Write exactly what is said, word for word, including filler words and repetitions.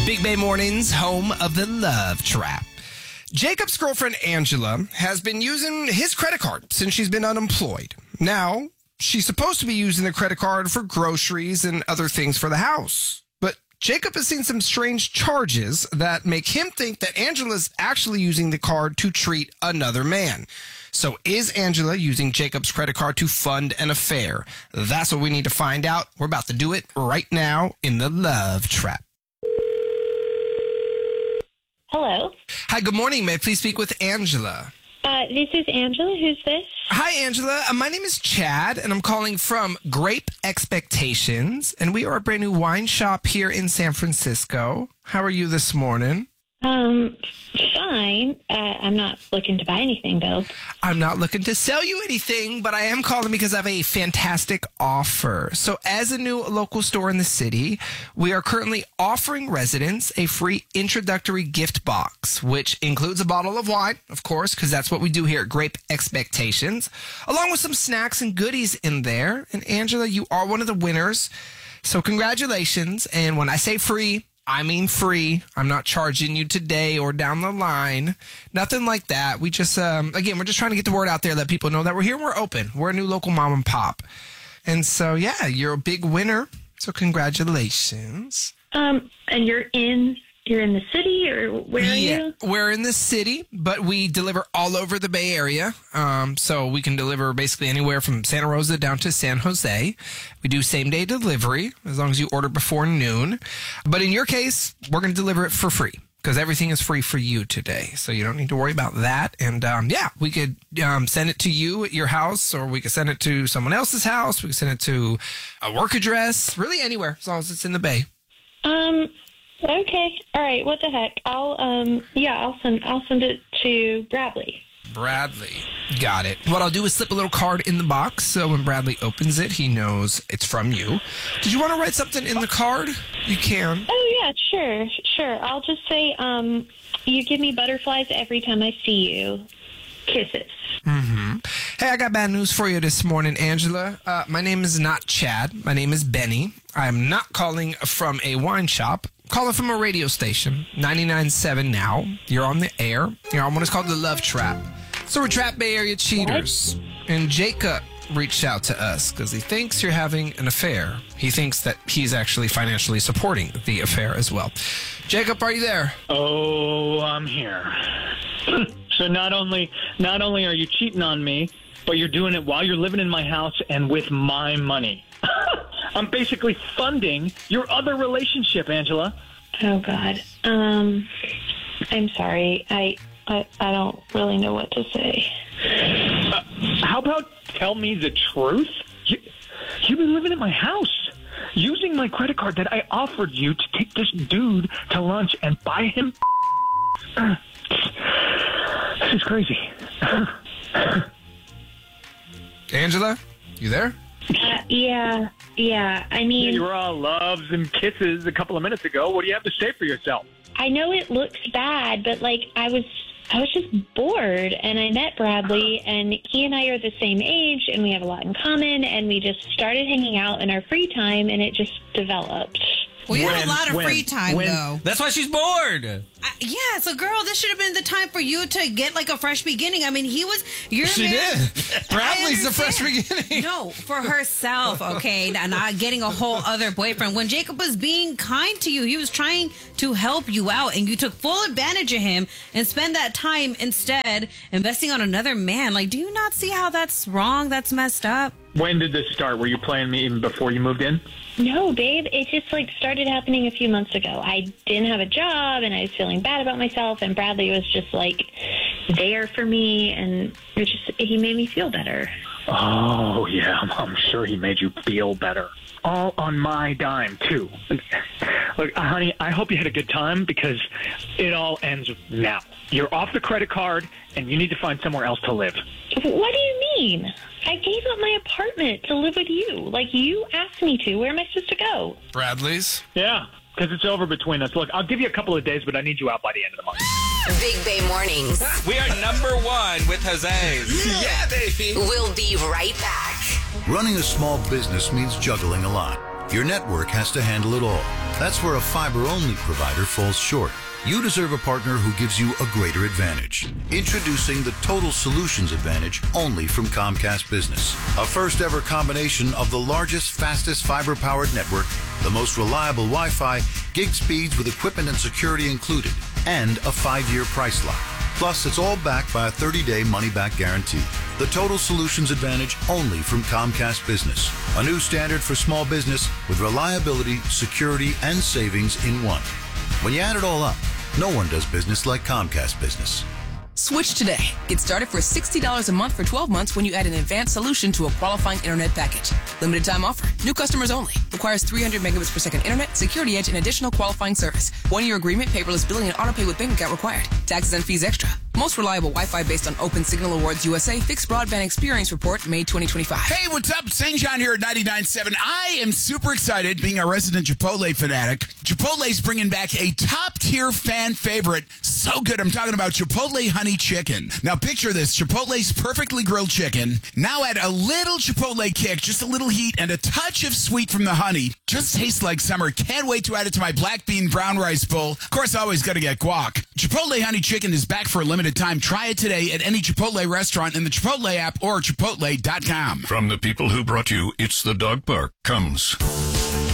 Big Bay Mornings, home of the Love Trap. Jacob's girlfriend, Angela, has been using his credit card since she's been unemployed. Now, she's supposed to be using the credit card for groceries and other things for the house. But Jacob has seen some strange charges that make him think that Angela's actually using the card to treat another man. So is Angela using Jacob's credit card to fund an affair? That's what we need to find out. We're about to do it right now in the Love Trap. Hello. Hi, good morning. May I please speak with Angela? Uh, this is Angela. Who's this? Hi, Angela. Uh, my name is Chad, and I'm calling from Grape Expectations, and we are a brand new wine shop here in San Francisco. How are you this morning? Um, fine. Uh, I'm not looking to buy anything, though. I'm not looking to sell you anything, but I am calling because I have a fantastic offer. So as a new local store in the city, we are currently offering residents a free introductory gift box, which includes a bottle of wine, of course, because that's what we do here at Grape Expectations, along with some snacks and goodies in there. And Angela, you are one of the winners. So congratulations. And when I say free, I mean free. I'm not charging you today or down the line. Nothing like that. We just, um, again, we're just trying to get the word out there, let people know that we're here and we're open. We're a new local mom and pop. And so, yeah, you're a big winner. So congratulations. Um, and you're in, you're in the city, or where are yeah, you? We're in the city, but we deliver all over the Bay Area. Um, so we can deliver basically anywhere from Santa Rosa down to San Jose. We do same-day delivery as long as you order before noon. But in your case, we're going to deliver it for free because everything is free for you today. So you don't need to worry about that. And, um, yeah, we could um, send it to you at your house, or we could send it to someone else's house. We could send it to a work address, really anywhere as long as it's in the Bay. Um... Okay. All right. What the heck? I'll um yeah, I'll send I'll send it to Bradley. Bradley. Got it. What I'll do is slip a little card in the box so when Bradley opens it, he knows it's from you. Did you want to write something in the card? You can. Oh yeah, sure, sure. I'll just say, um, you give me butterflies every time I see you. Kisses. Mm-hmm. Hey, I got bad news for you this morning, Angela. Uh, my name is not Chad. My name is Benny. I'm not calling from a wine shop. Calling from a radio station, ninety-nine point seven now. You're on the air. You're on what is called the Love Trap. So we're Trap Bay Area cheaters. What? And Jacob reached out to us because he thinks you're having an affair. He thinks that he's actually financially supporting the affair as well. Jacob, are you there? Oh, I'm here. So not only not only are you cheating on me, but you're doing it while you're living in my house and with my money. I'm basically funding your other relationship, Angela. Oh, God. Um, I'm sorry. I, I, I don't really know what to say. Uh, how about tell me the truth? You, you've been living at my house, using my credit card that I offered you to take this dude to lunch and buy him. Uh, this is crazy. Angela, you there? Uh, yeah, yeah. I mean, yeah, you were all loves and kisses a couple of minutes ago. What do you have to say for yourself? I know it looks bad, but like I was, I was just bored, and I met Bradley, and he and I are the same age, and we have a lot in common, and we just started hanging out in our free time, and it just developed. Well, you When, have a lot of when, free time, when? though. That's why she's bored. Uh, yeah, so girl, this should have been the time for you to get like a fresh beginning. I mean, he was. You're She married- did. Bradley's the fresh understand. beginning. No, for herself, okay, and not getting a whole other boyfriend. When Jacob was being kind to you, he was trying to help you out, and you took full advantage of him and spend that time instead investing on another man. Like, do you not see how that's wrong? That's messed up. When did this start? Were you playing me even before you moved in? No, babe, it just like started happening a few months ago. I didn't have a job, and I was feeling bad about myself, and Bradley was just like there for me, and it just he made me feel better. Oh, yeah, I'm, I'm sure he made you feel better. All on my dime, too. Look, honey, I hope you had a good time because it all ends now. You're off the credit card, and you need to find somewhere else to live. What do you mean? I gave up my apartment to live with you. Like, you asked me to. Where am I supposed to go? Bradley's? Yeah, because it's over between us. Look, I'll give you a couple of days, but I need you out by the end of the month. Big Bay Mornings. We are number one with Jose's. Yeah, baby. We'll be right back. Running a small business means juggling a lot. Your network has to handle it all. That's where a fiber-only provider falls short. You deserve a partner who gives you a greater advantage. Introducing the Total Solutions Advantage only from Comcast Business. A first-ever combination of the largest, fastest fiber-powered network, the most reliable Wi-Fi, gig speeds with equipment and security included, and a five-year price lock. Plus, it's all backed by a thirty-day money-back guarantee. The Total Solutions Advantage only from Comcast Business. A new standard for small business with reliability, security, and savings in one. When you add it all up, no one does business like Comcast Business. Switch today. Get started for sixty dollars a month for twelve months when you add an advanced solution to a qualifying internet package. Limited time offer. New customers only. Requires three hundred megabits per second internet, security edge, and additional qualifying service. One-year agreement, paperless billing, and autopay with bank account required. Taxes and fees extra. Most reliable Wi-Fi based on Open Signal Awards U S A Fixed Broadband Experience Report, May twenty twenty-five. Hey, what's up? Saint John here at ninety-nine point seven. I am super excited, being a resident Chipotle fanatic. Chipotle's bringing back a top-tier fan favorite. So good. I'm talking about Chipotle Honey Chicken. Now, picture this. Chipotle's perfectly grilled chicken. Now add a little Chipotle kick, just a little heat, and a touch of sweet from the honey. Just tastes like summer. Can't wait to add it to my black bean brown rice bowl. Of course, always got to get guac. Chipotle Honey Chicken is back for a limited time. Try it today at any Chipotle restaurant in the Chipotle app or chipotle dot com. From the people who brought you It's the Dog Park comes